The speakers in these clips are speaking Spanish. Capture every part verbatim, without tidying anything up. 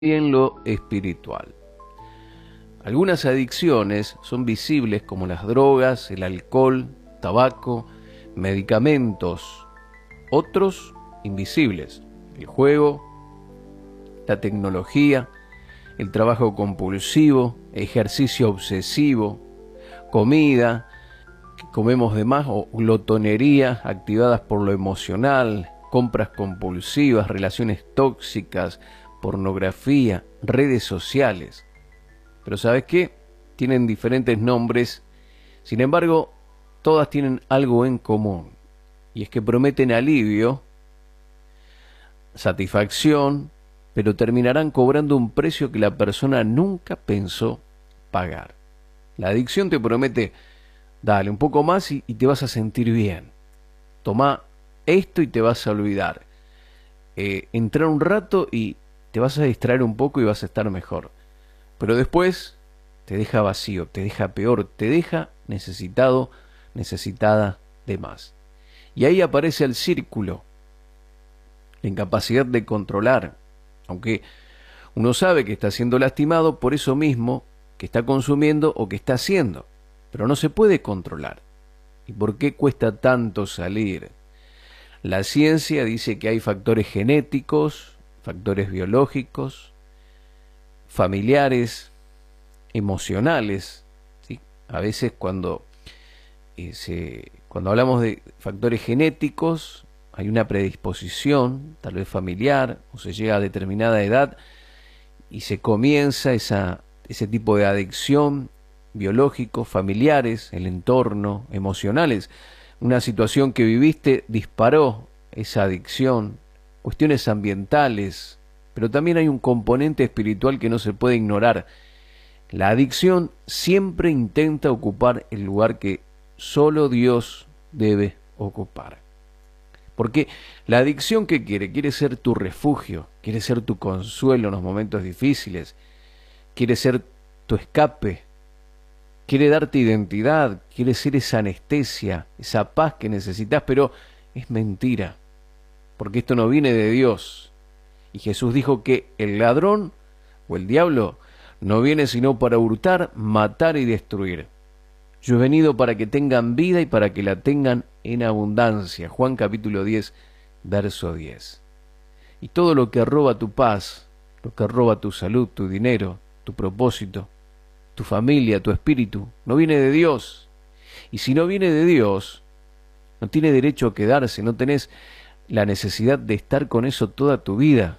y en lo espiritual. Algunas adicciones son visibles, como las drogas, el alcohol, tabaco, medicamentos. Otros invisibles: el juego, la tecnología, el trabajo compulsivo, ejercicio obsesivo, comida que comemos de más o glotonería activadas por lo emocional, compras compulsivas, relaciones tóxicas, pornografía, redes sociales. Pero ¿sabes qué? Tienen diferentes nombres, sin embargo, todas tienen algo en común, y es que prometen alivio, satisfacción, pero terminarán cobrando un precio que la persona nunca pensó pagar. La adicción te promete: dale un poco más y, y te vas a sentir bien. Toma esto y te vas a olvidar. Eh, entrar un rato y te vas a distraer un poco y vas a estar mejor. Pero después te deja vacío, te deja peor, te deja necesitado, necesitada de más. Y ahí aparece el círculo, la incapacidad de controlar. Aunque uno sabe que está siendo lastimado por eso mismo que está consumiendo o que está haciendo, pero no se puede controlar. ¿Y por qué cuesta tanto salir? La ciencia dice que hay factores genéticos, factores biológicos, familiares, emocionales, ¿sí? A veces cuando, eh, se, cuando hablamos de factores genéticos, hay una predisposición, tal vez familiar, o se llega a determinada edad y se comienza esa, ese tipo de adicción, biológicos, familiares, el entorno, emocionales. Una situación que viviste disparó esa adicción, cuestiones ambientales, pero también hay un componente espiritual que no se puede ignorar. La adicción siempre intenta ocupar el lugar que solo Dios debe ocupar. Porque la adicción, ¿qué quiere? Quiere ser tu refugio, quiere ser tu consuelo en los momentos difíciles, quiere ser tu escape, quiere darte identidad, quiere ser esa anestesia, esa paz que necesitas, pero es mentira, porque esto no viene de Dios. Y Jesús dijo que el ladrón o el diablo no viene sino para hurtar, matar y destruir. Yo he venido para que tengan vida y para que la tengan en abundancia. Juan capítulo diez, verso diez. Y todo lo que roba tu paz, lo que roba tu salud, tu dinero, tu propósito, tu familia, tu espíritu, no viene de Dios. Y si no viene de Dios, no tiene derecho a quedarse, no tenés la necesidad de estar con eso toda tu vida.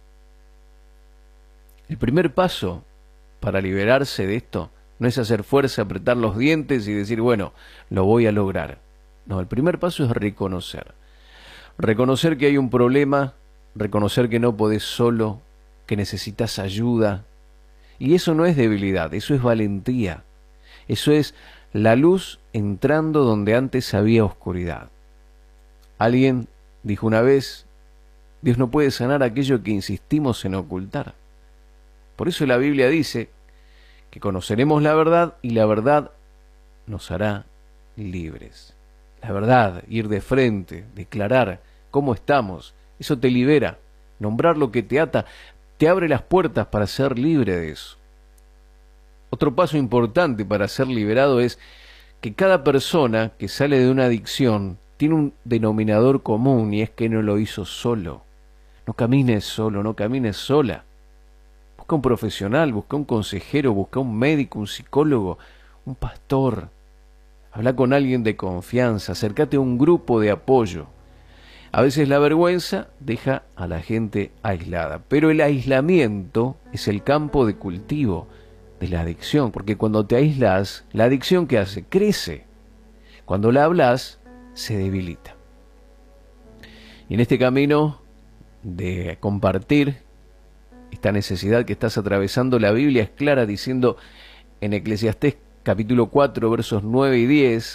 El primer paso para liberarse de esto no es hacer fuerza, apretar los dientes y decir, bueno, lo voy a lograr. No, el primer paso es reconocer. Reconocer que hay un problema, reconocer que no podés solo, que necesitas ayuda. Y eso no es debilidad, eso es valentía. Eso es la luz entrando donde antes había oscuridad. Alguien dijo una vez: Dios no puede sanar aquello que insistimos en ocultar. Por eso la Biblia dice que conoceremos la verdad y la verdad nos hará libres. La verdad, ir de frente, declarar cómo estamos, eso te libera. Nombrar lo que te ata, te abre las puertas para ser libre de eso. Otro paso importante para ser liberado es que cada persona que sale de una adicción tiene un denominador común, y es que no lo hizo solo. No camines solo, no camines sola. Busca un profesional, busca un consejero, busca un médico, un psicólogo, un pastor. Habla con alguien de confianza, acércate a un grupo de apoyo. A veces la vergüenza deja a la gente aislada, pero el aislamiento es el campo de cultivo de la adicción, porque cuando te aíslas, la adicción, ¿qué hace? Crece. Cuando la hablas, se debilita. Y en este camino de compartir esta necesidad que estás atravesando, la Biblia es clara diciendo en Eclesiastés capítulo cuatro, versos nueve y diez,